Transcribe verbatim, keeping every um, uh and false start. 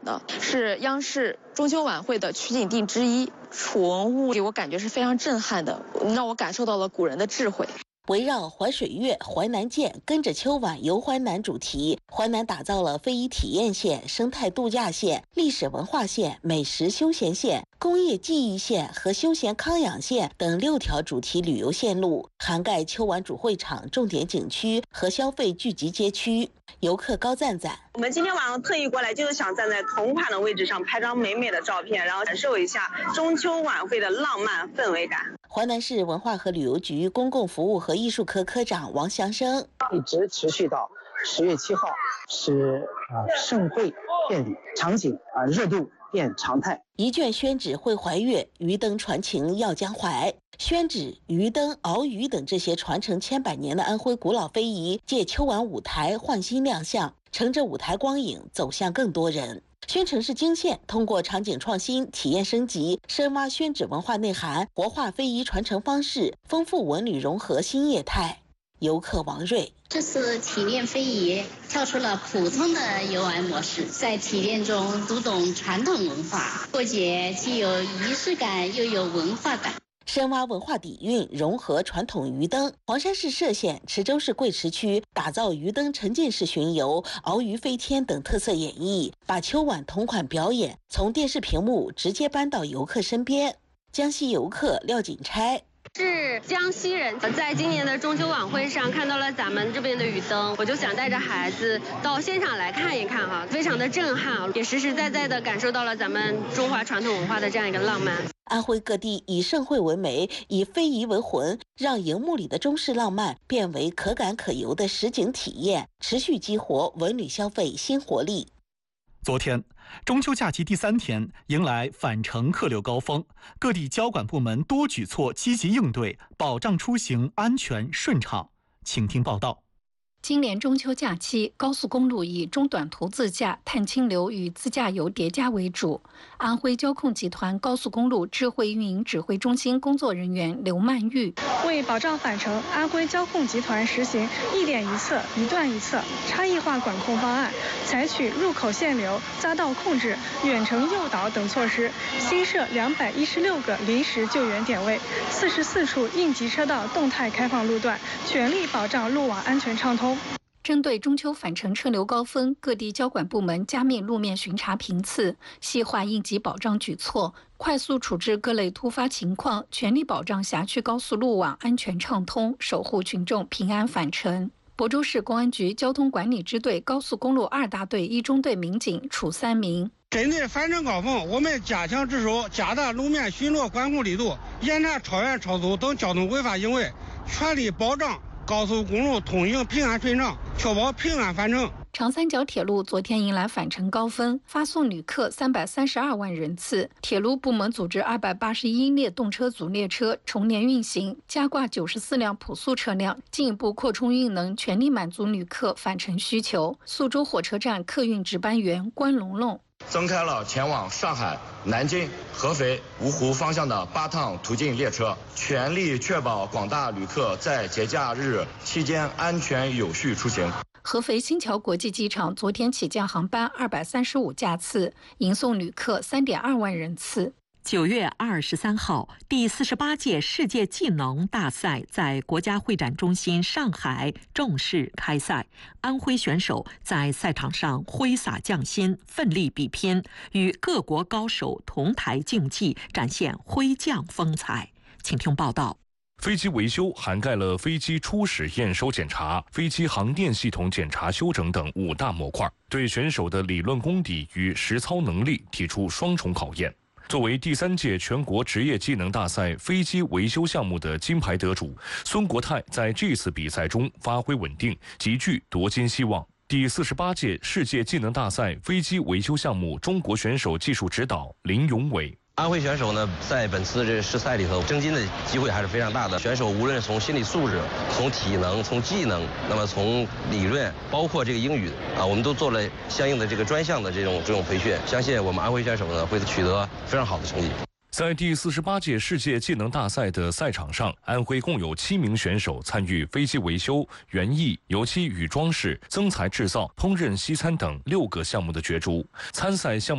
的，是央视中秋晚会的取景地之一。楚文物给我感觉是非常震撼的，让我感受到了古人的智慧。 围绕淮水月、淮南见，跟着秋晚游淮南主题，淮南打造了非遗体验线、生态度假线、历史文化线、美食休闲线、工业记忆线和休闲康养线等六条主题旅游线路，涵盖秋晚主会场、重点景区和消费聚集街区。游客高赞赞： 我们今天晚上特意过来，就是想站在同款的位置上拍张美美的照片，然后感受一下中秋晚会的浪漫氛围感。 淮南市文化和旅游局公共服务和艺术科科长王祥生： 一直持续到十月七号，使啊盛会变礼，场景啊热度变常态。 一卷宣纸绘怀月，鱼灯传情耀江淮。宣纸、鱼灯、鳌鱼等这些传承千百年的安徽古老非遗，借秋晚舞台焕新亮相，乘着舞台光影走向更多人。宣城市惊县通过场景创新、体验升级，深挖宣纸文化内涵，活化非遗传承方式，丰富文旅融合新业态。游客王瑞： 这次提炼非遗跳出了普通的游玩模式，在提炼中读懂传统文化，过节既有仪式感又有文化感。 深挖文化底蕴，融合传统鱼灯。黄山市歙县、池州市贵池区打造鱼灯沉浸式巡游、鳌鱼飞天等特色演绎，把秋晚同款表演从电视屏幕直接搬到游客身边。江西游客廖锦钗： 是江西人，在今年的中秋晚会上看到了咱们这边的鱼灯，我就想带着孩子到现场来看一看哈，非常的震撼，也实实在在的感受到了咱们中华传统文化的这样一个浪漫。 安徽各地以盛会为媒，以非遗为魂，让荧幕里的中式浪漫变为可感可游的实景体验，持续激活文旅消费新活力。 昨天，中秋假期第三天，迎来返程客流高峰，各地交管部门多举措积极应对，保障出行安全顺畅。请听报道。 今年中秋假期，高速公路以中短途自驾、碳清流与自驾游叠加为主。安徽交控集团高速公路智慧运营指挥中心工作人员刘曼玉： 为保障返程，安徽交控集团实行一点一侧、一段一侧差异化管控方案，采取入口限流、匝道控制、远程诱导等措施，新设两百一十六个临时救援点位，四十四处应急车道动态开放路段，全力保障路网安全畅通。 针对中秋返程车流高峰，各地交管部门加密路面巡查频次，细化应急保障举措，快速处置各类突发情况，全力保障辖区高速路网安全畅通，守护群众平安返程。亳州市公安局交通管理支队高速公路二大队一中队民警处三名。 针对返程高峰，我们加强值守，加大路面巡逻管控力度，严查超员超速等交通违法行为，全力保障高速公路通行平安顺畅，确保平安返程。 长三角铁路昨天迎来返程高峰，发送旅客三百三十二万人次。铁路部门组织二百八十一列动车组列车重联运行，加挂九十四辆普速车辆，进一步扩充运能，全力满足旅客返程需求。苏州火车站客运值班员关龙龙： 增开了前往上海、南京、合肥、芜湖方向的八趟途径列车，全力确保广大旅客在节假日期间安全有序出行。 合肥新桥国际机场昨天起降航班二百三十五架次，迎送旅客三点二万人次。 九月二十三号，第四十八届世界技能大赛在国家会展中心上海正式开赛。安徽选手在赛场上挥洒匠心，奋力比拼，与各国高手同台竞技，展现挥匠风采。请听报道。 飞机维修涵盖了飞机初始验收检查、飞机航电系统检查修整等五大模块，对选手的理论功底与实操能力提出双重考验。作为第三届全国职业技能大赛飞机维修项目的金牌得主，孙国泰在这次比赛中发挥稳定，极具夺金希望。第四十八届世界技能大赛飞机维修项目中国选手技术指导林永伟。 安徽选手呢，在本次这试赛里头争金的机会还是非常大的。选手无论从心理素质、从体能、从技能，那么从理论，包括这个英语啊，我们都做了相应的这个专项的这种这种培训。相信我们安徽选手呢，会取得非常好的成绩。 在第四十八届世界技能大赛的赛场上，安徽共有七名选手参与飞机维修、园艺、油漆与装饰、增材制造、烹饪西餐等六个项目的角逐。参赛项目